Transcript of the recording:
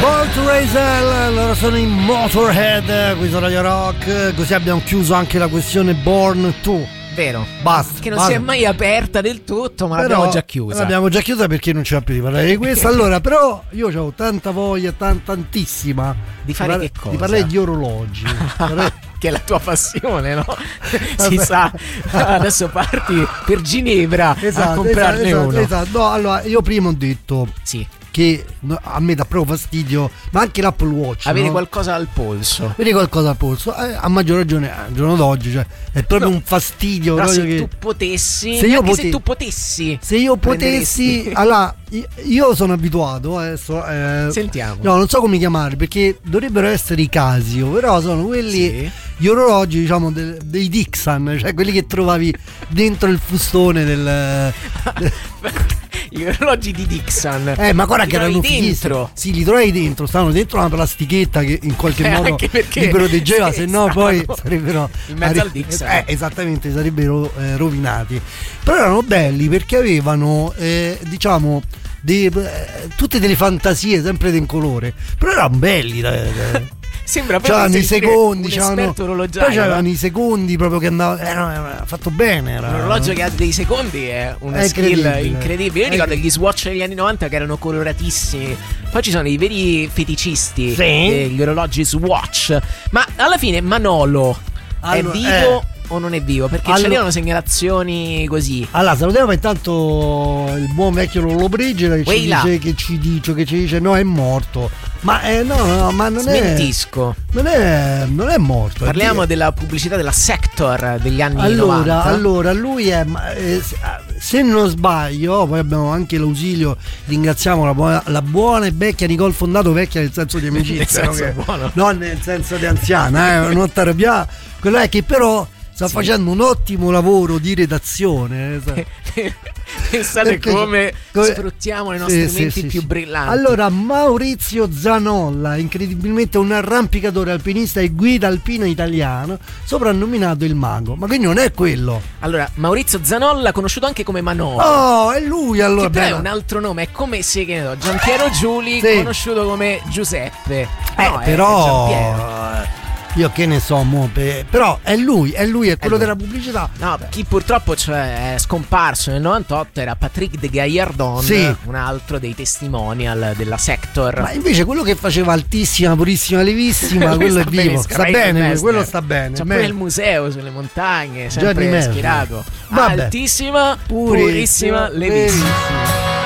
Cold Razel, loro sono in Motorhead, qui su Radio Rock, così abbiamo chiuso anche la questione Born 2. Vero, basta, che non si è mai aperta del tutto, ma l'abbiamo già chiusa. L'abbiamo già chiusa perché non c'è più di parlare di questo. Allora, però io ho tanta voglia, tantissima di fare che cosa? Di parlare di orologi. Che è la tua passione, no? Si sa, adesso parti per Ginevra a comprarne uno. Esatto. No, allora io prima ho detto che a me dà proprio fastidio, ma anche l'Apple Watch, avere qualcosa al polso. A maggior ragione al giorno d'oggi, cioè è proprio un fastidio. Però se che tu potessi, se io potessi, allora io sono abituato adesso. Sentiamo. No, non so come chiamarli perché dovrebbero essere i Casio, però sono quelli gli orologi, diciamo, dei Dixon, cioè quelli che trovavi dentro il fustone del gli orologi di Dixon. Ma guarda che erano dentro. Sì, li trovavi dentro, stavano dentro una plastichetta che in qualche modo li proteggeva, se no poi sarebbero in mezzo al Dixon. Esattamente, sarebbero rovinati. Però erano belli perché avevano diciamo tutte delle fantasie sempre in colore. Però erano belli. Sembra proprio i secondi, un esperto orologiario. Poi c'erano i secondi proprio che andavano, era fatto bene. Un orologio che ha dei secondi è una skill incredibile. Io ricordo gli Swatch degli anni 90 che erano coloratissimi. Poi ci sono i veri feticisti degli orologi Swatch. Ma alla fine Manolo è vivo o non è vivo? Perché c'erano segnalazioni così. Allora, salutiamo intanto il buon vecchio Lollobrigida che ci dice no, è morto. Ma ma non Smentisco. Non è morto. Parliamo della pubblicità della Sector degli anni 90. Allora, lui è se non sbaglio, poi abbiamo anche l'ausilio, ringraziamo la buona e vecchia Nicole Fondato, vecchia nel senso di amicizia, non nel senso di anziana, non t'arrabbiare. Quello è che però sta facendo un ottimo lavoro di redazione. Pensate come sfruttiamo le nostre menti più brillanti. Allora, Maurizio Zanolla, incredibilmente un arrampicatore alpinista e guida alpina italiano, soprannominato il mago. Ma quindi non è quello. Allora, Maurizio Zanolla, conosciuto anche come Manolo. Oh, è lui allora. Che però è un altro nome, è come se, che ne so, Giampiero Giuli, conosciuto come Giuseppe. No, però è Giampiero. Io che ne so, però è lui, è quello della pubblicità. No, chi purtroppo è scomparso nel 98 era Patrick de Gaillardon, un altro dei testimonial della Sector. Ma invece quello che faceva altissima, purissima, levissima, quello è vivo. Sta bene, quello sta bene. C'è pure il museo sulle montagne, sempre ispirato. Altissima, purissima, levissima.